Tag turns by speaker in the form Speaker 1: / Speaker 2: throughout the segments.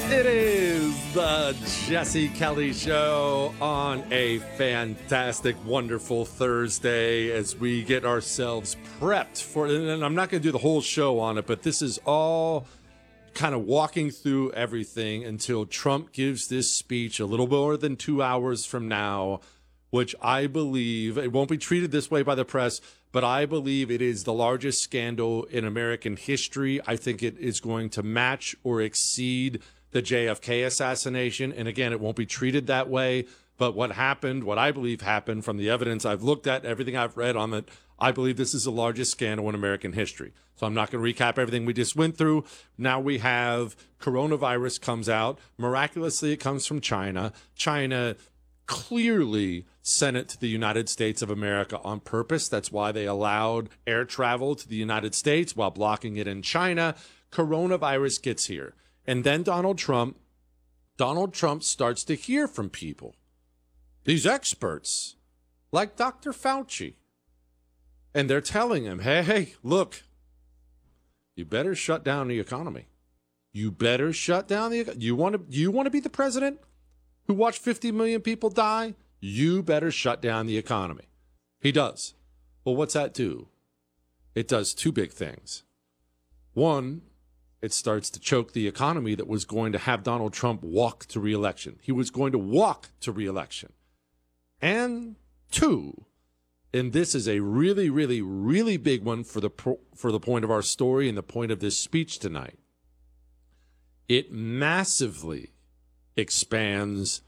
Speaker 1: It is the Jesse Kelly Show on a fantastic, wonderful Thursday as we get ourselves prepped for, and I'm not going to do the whole show on it, but this is all kind of walking through everything until Trump gives this speech a little more than 2 hours from now, which I believe, it won't be treated this way by the press, but I believe it is the largest scandal in American history. I think it is going to match or exceed the JFK assassination. And again, it won't be treated that way. But what happened, what I believe happened from the evidence I've looked at, everything I've read on it, I believe this is the largest scandal in American history. So I'm not going to recap everything we just went through. Now we have coronavirus comes out. Miraculously, it comes from China. China clearly sent it to the United States of America on purpose. That's why they allowed air travel to the United States while blocking it in China. Coronavirus gets here. And then Donald Trump starts to hear from people, these experts like Dr. Fauci. And they're telling him, hey, look, you better shut down the economy. You better shut down the economy. You want to be the president who watched 50 million people die? You better shut down the economy. He does. Well, what's that do? It does two big things. One, it starts to choke the economy that was going to have Donald Trump walk to re-election. He was going to walk to re-election. And two, and this is a really, really, really big one for the point of our story and the point of this speech tonight. It massively expands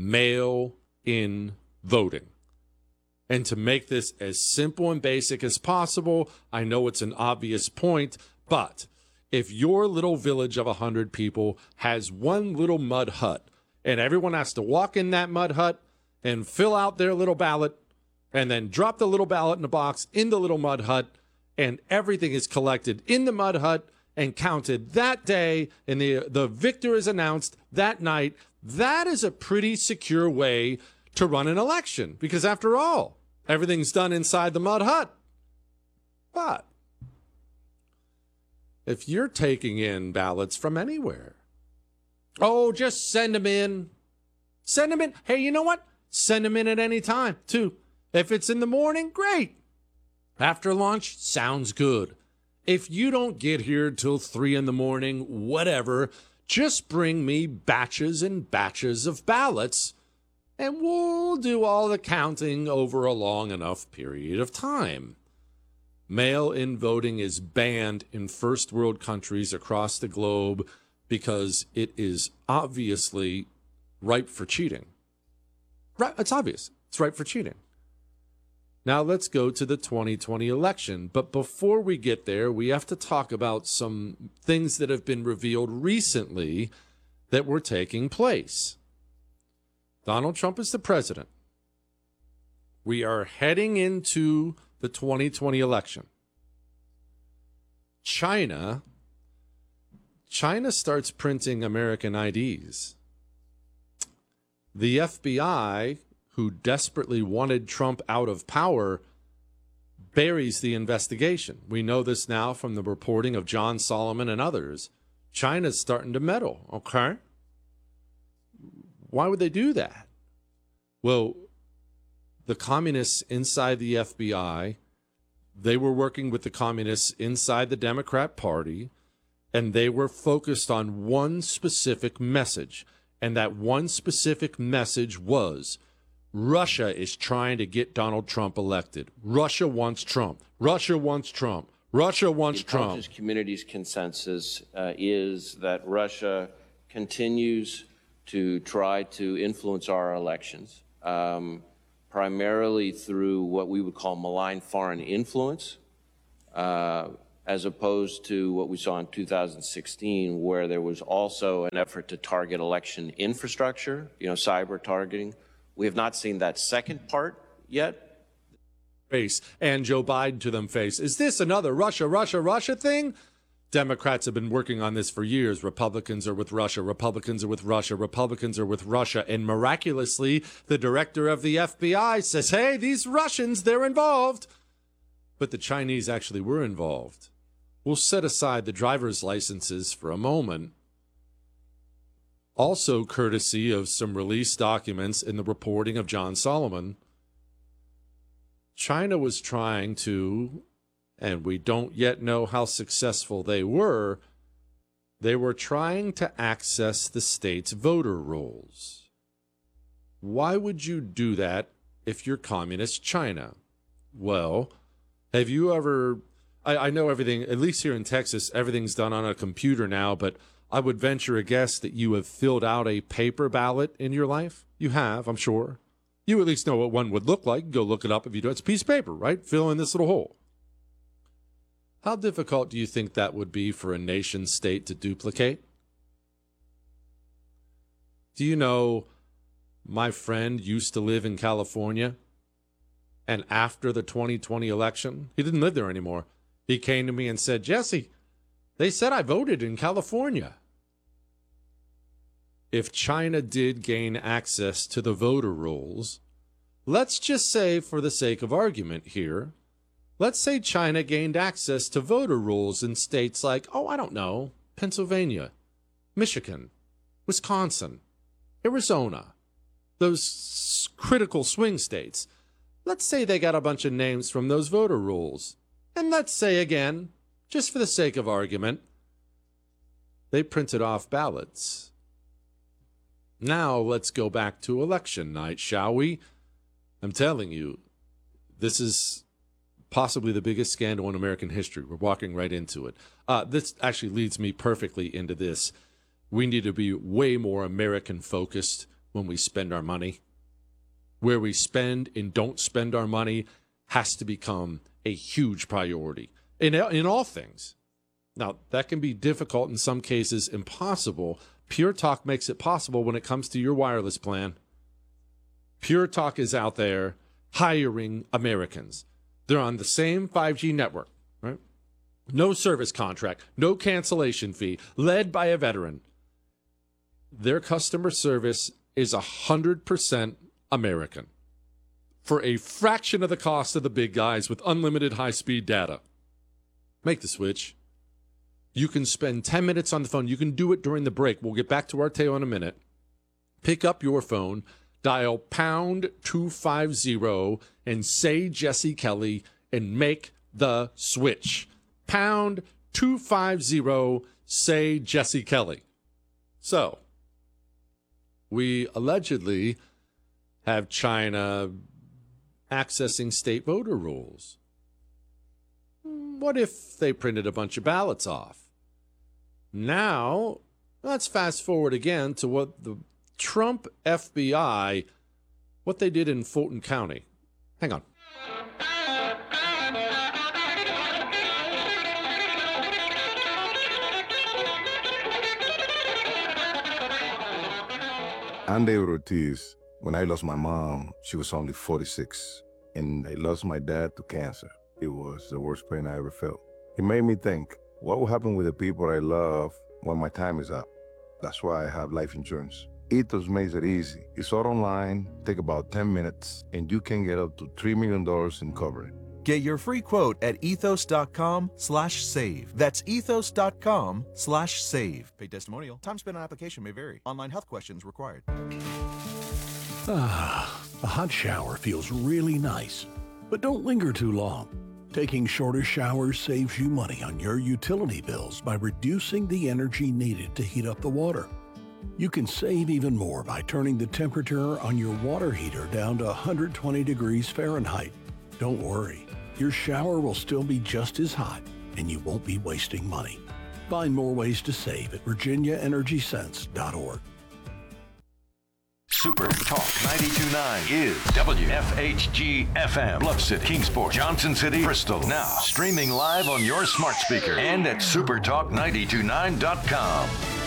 Speaker 1: mail-in voting. And to make this as simple and basic as possible, I know it's an obvious point, but if your little village of 100 people has one little mud hut and everyone has to walk in that mud hut and fill out their little ballot and then drop the little ballot in a box in the little mud hut, and everything is collected in the mud hut and counted that day, and the victor is announced that night, that is a pretty secure way to run an election, because after all, everything's done inside the mud hut. But if you're taking in ballots from anywhere, just send them in. Send them in. Hey, you know what? Send them in at any time, too. If it's in the morning, great. After lunch, sounds good. If you don't get here till 3 in the morning, whatever, just bring me batches and batches of ballots, and we'll do all the counting over a long enough period of time. Mail-in voting is banned in first world countries across the globe because it is obviously ripe for cheating. Right, it's obvious. It's ripe for cheating. Now let's go to the 2020 election. But before we get there, we have to talk about some things that have been revealed recently that were taking place. Donald Trump is the president. We are heading into the 2020 election. China starts printing American IDs. The FBI, who desperately wanted Trump out of power, buries the investigation. We know this now from the reporting of John Solomon and others. China's starting to meddle, okay? Why would they do that? Well, the communists inside the FBI, they were working with the communists inside the Democrat Party, and they were focused on one specific message. And that one specific message was, Russia is trying to get Donald Trump elected. Russia wants Trump. Russia wants Trump. Russia wants Trump.
Speaker 2: The intelligence community's consensus is that Russia continues to try to influence our elections, primarily through what we would call malign foreign influence, as opposed to what we saw in 2016, where there was also an effort to target election infrastructure, cyber targeting. We have not seen that second part yet.
Speaker 1: Face and Joe Biden to them face. Is this another Russia thing? Democrats have been working on this for years. Republicans are with Russia. Republicans are with Russia. Republicans are with Russia. And miraculously, the director of the FBI says, hey, these Russians, they're involved. But the Chinese actually were involved. We'll set aside the driver's licenses for a moment. also courtesy of some released documents in the reporting of John Solomon, China was trying to, and we don't yet know how successful they were trying to access the state's voter rolls. Why would you do that if you're communist China? Well, have you ever, I know everything, at least here in Texas, everything's done on a computer now, but I would venture a guess that you have filled out a paper ballot in your life. You have, I'm sure. You at least know what one would look like. Go look it up if you do. It's a piece of paper, right? Fill in this little hole. How difficult do you think that would be for a nation state to duplicate? Do you know my friend used to live in California, and after the 2020 election, he didn't live there anymore. He came to me and said, Jesse, they said I voted in California. If China did gain access to the voter rolls, let's just say for the sake of argument here, let's say China gained access to voter rolls in states like, I don't know, Pennsylvania, Michigan, Wisconsin, Arizona, those critical swing states. Let's say they got a bunch of names from those voter rolls. And let's say again, just for the sake of argument, they printed off ballots. Now let's go back to election night, shall we? I'm telling you, this is possibly the biggest scandal in American history. We're walking right into it. This actually leads me perfectly into this. We need to be way more American-focused when we spend our money. Where we spend and don't spend our money has to become a huge priority in all things. Now, that can be difficult, in some cases impossible. Pure Talk makes it possible when it comes to your wireless plan. Pure Talk is out there hiring Americans. They're on the same 5G network, right? No service contract, no cancellation fee, led by a veteran. Their customer service is 100% American for a fraction of the cost of the big guys with unlimited high-speed data. Make the switch. You can spend 10 minutes on the phone. You can do it during the break. We'll get back to our tale in a minute. Pick up your phone, dial pound 250 and say Jesse Kelly and make the switch. Pound 250, say Jesse Kelly. So, we allegedly have China accessing state voter rolls. What if they printed a bunch of ballots off? Now, let's fast forward again to what the Trump FBI, what they did in Fulton County. Hang on.
Speaker 3: I'm David Ortiz. When I lost my mom, she was only 46, and I lost my dad to cancer. It was the worst pain I ever felt. It made me think, what will happen with the people I love when my time is up? That's why I have life insurance. Ethos makes it easy. It's all online, take about 10 minutes, and you can get up to $3 million in coverage.
Speaker 4: Get your free quote at ethos.com/save. That's ethos.com/save. Paid testimonial. Time spent on application may vary. Online health questions required.
Speaker 5: A hot shower feels really nice, but don't linger too long. Taking shorter showers saves you money on your utility bills by reducing the energy needed to heat up the water. You can save even more by turning the temperature on your water heater down to 120 degrees Fahrenheit. Don't worry, your shower will still be just as hot and you won't be wasting money. Find more ways to save at virginiaenergysense.org.
Speaker 6: Super Talk 92.9 is WFHG FM, Bluff City, Kingsport, Johnson City, Bristol. Now streaming live on your smart speaker and at supertalk929.com.